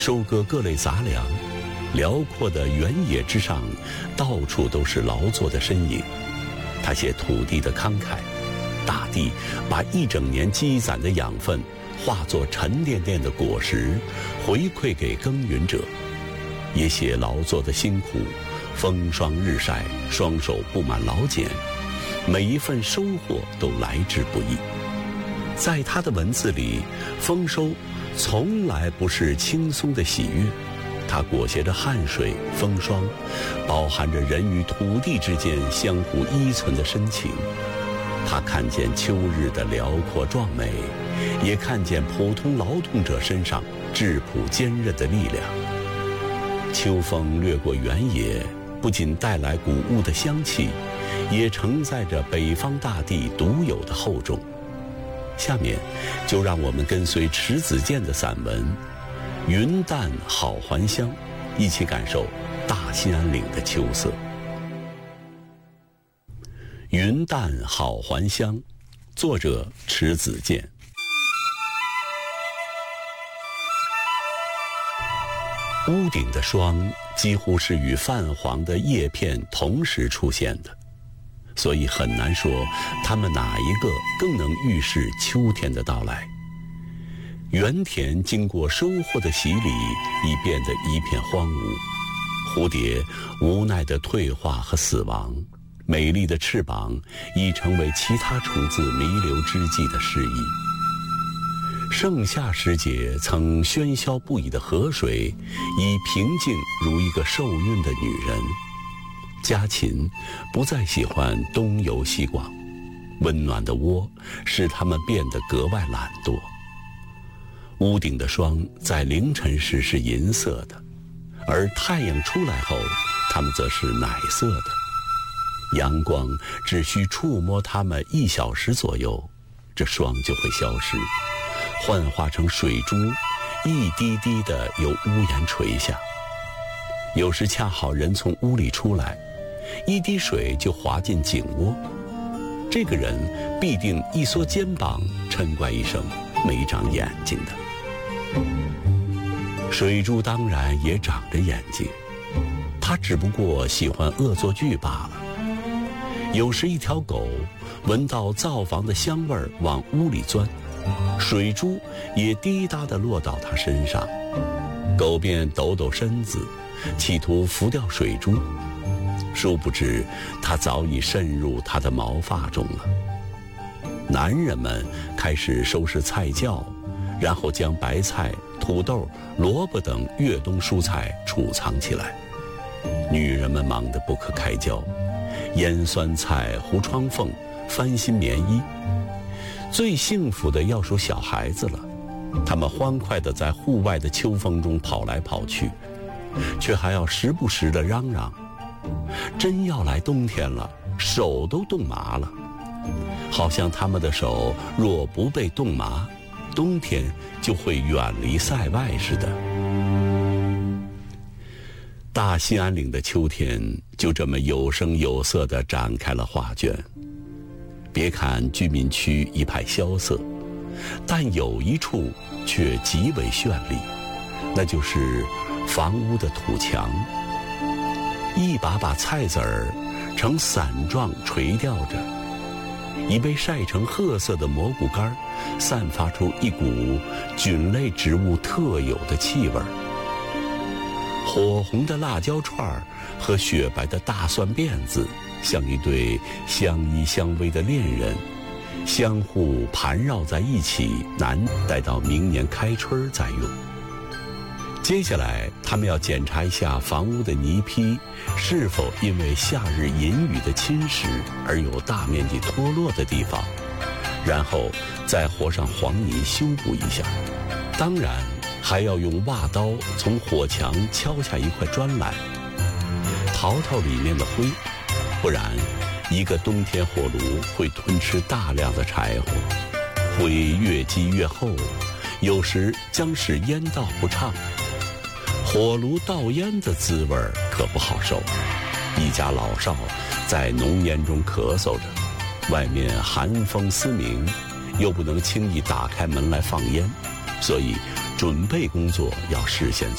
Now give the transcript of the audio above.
收割各类杂粮，辽阔的原野之上，到处都是劳作的身影。他写土地的慷慨，大地把一整年积攒的养分化作沉甸甸的果实，回馈给耕耘者；也写劳作的辛苦，风霜日晒，双手布满劳茧，每一份收获都来之不易。在他的文字里，丰收从来不是轻松的喜悦，它裹挟着汗水、风霜，包含着人与土地之间相互依存的深情。他看见秋日的辽阔壮美，也看见普通劳动者身上质朴坚韧的力量。秋风掠过原野，不仅带来谷物的香气，也承载着北方大地独有的厚重。下面就让我们跟随迟子建的散文《云淡好还乡》，一起感受大兴安岭的秋色。云淡好还乡，作者迟子建。屋顶的霜几乎是与泛黄的叶片同时出现的，所以很难说它们哪一个更能预示秋天的到来。原田经过收获的洗礼，已变得一片荒芜，蝴蝶无奈的退化和死亡，美丽的翅膀已成为其他虫子弥留之际的诗意。盛夏时节曾喧嚣不已的河水，已平静如一个受孕的女人。家禽不再喜欢东游西逛，温暖的窝使它们变得格外懒惰。屋顶的霜在凌晨时是银色的，而太阳出来后，它们则是奶色的。阳光只需触摸它们1小时左右，这霜就会消失，幻化成水珠，一滴滴地由屋檐垂下。有时恰好人从屋里出来，一滴水就滑进井窝，这个人必定一缩肩膀，嗔怪一声没长眼睛的。水珠当然也长着眼睛，它只不过喜欢恶作剧罢了。有时一条狗闻到灶房的香味儿往屋里钻，水珠也滴答地落到它身上，狗便抖抖身子，企图拂掉水珠，殊不知它早已渗入它的毛发中了。男人们开始收拾菜窖，然后将白菜、土豆、萝卜等越冬蔬菜储藏起来。女人们忙得不可开交，腌酸菜、糊窗缝、翻新棉衣。最幸福的要数小孩子了，他们欢快地在户外的秋风中跑来跑去，却还要时不时地嚷嚷：真要来冬天了，手都冻麻了。好像他们的手若不被冻麻，冬天就会远离塞外似的。大兴安岭的秋天就这么有声有色地展开了画卷。别看居民区一派萧瑟，但有一处却极为绚丽，那就是房屋的土墙。一把把菜籽儿呈伞状垂吊着，已被晒成褐色的蘑菇干散发出一股菌类植物特有的气味。火红的辣椒串和雪白的大蒜辫子像一对相依相偎的恋人，相互盘绕在一起，难待到明年开春再用。接下来他们要检查一下房屋的泥坯是否因为夏日阴雨的侵蚀而有大面积脱落的地方，然后再和上黄泥修补一下。当然还要用挖刀从火墙敲下一块砖来，淘淘里面的灰，不然一个冬天火炉会吞吃大量的柴火，灰越积越厚，有时将使烟道不畅。火炉倒烟的滋味可不好受，一家老少在浓烟中咳嗽着，外面寒风嘶鸣，又不能轻易打开门来放烟，所以准备工作要事先